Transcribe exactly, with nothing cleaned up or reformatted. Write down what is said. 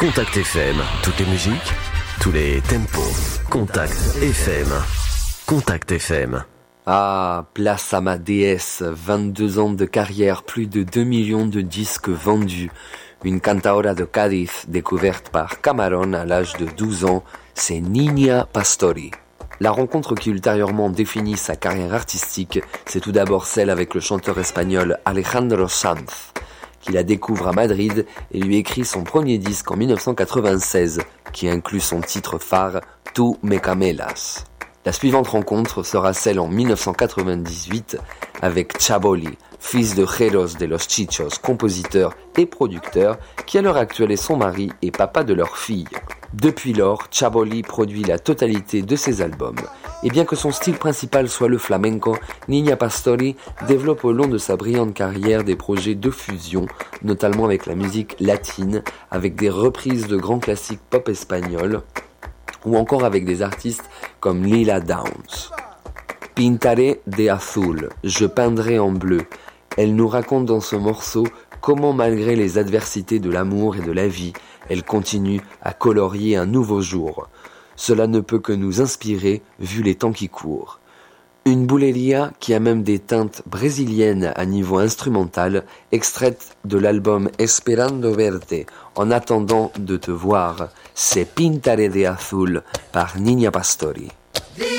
Contact F M, toutes les musiques, tous les tempos. Contact F M. Contact F M. Ah, place à ma déesse, vingt-deux ans de carrière, plus de deux millions de disques vendus. Une cantaora de Cádiz découverte par Camarón à l'âge de douze ans, c'est Niña Pastori. La rencontre qui ultérieurement définit sa carrière artistique, c'est tout d'abord celle avec le chanteur espagnol Alejandro Sanz, qui la découvre à Madrid et lui écrit son premier disque en dix-neuf cent quatre-vingt-seize, qui inclut son titre phare « Tu me camelas ». La suivante rencontre sera celle en dix-neuf cent quatre-vingt-dix-huit avec Chaboli, fils de Jeros de los Chichos, compositeur et producteur, qui à l'heure actuelle est son mari et papa de leur fille. Depuis lors, Chaboli produit la totalité de ses albums. Et bien que son style principal soit le flamenco, Niña Pastori développe au long de sa brillante carrière des projets de fusion, notamment avec la musique latine, avec des reprises de grands classiques pop espagnols, ou encore avec des artistes comme Lila Downs. Pintaré de azul, je peindrai en bleu. Elle nous raconte dans ce morceau comment, malgré les adversités de l'amour et de la vie, elle continue à colorier un nouveau jour. Cela ne peut que nous inspirer vu les temps qui courent. Une bulería qui a même des teintes brésiliennes à niveau instrumental, extraite de l'album Esperando Verte, en attendant de te voir, c'est Pintaré de azul par Niña Pastori.